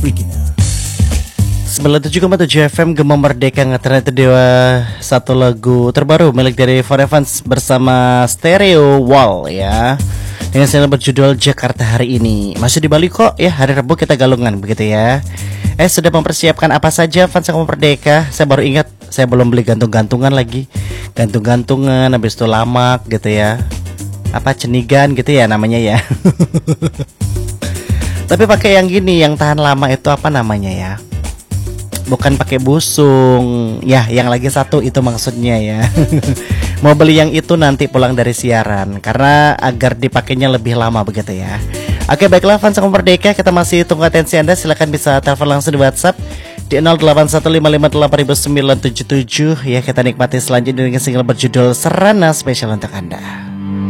97,7 FM Gema Merdeka ngetrend itu Dewa. Satu lagu terbaru milik dari For Evans bersama Stereo Wall ya, dengan single berjudul Jakarta Hari Ini. Masih di Bali kok ya, hari Rabu kita galungan begitu ya. Sudah mempersiapkan apa saja fans Gema Merdeka? Saya baru ingat, saya belum beli gantung-gantungan lagi. Gantung-gantungan, habis itu lamak gitu ya. Apa cenigan gitu ya namanya ya. Tapi pakai yang gini, yang tahan lama itu apa namanya ya? Bukan pakai busung ya, yang lagi satu itu maksudnya ya. Mau beli yang itu nanti pulang dari siaran, karena agar dipakainya lebih lama begitu ya. Oke baiklah fans Gema Merdeka, kita masih tunggu atensi Anda. Silahkan bisa telepon langsung di WhatsApp di 0815588977 ya. Kita nikmati selanjutnya dengan single berjudul Serana spesial untuk Anda.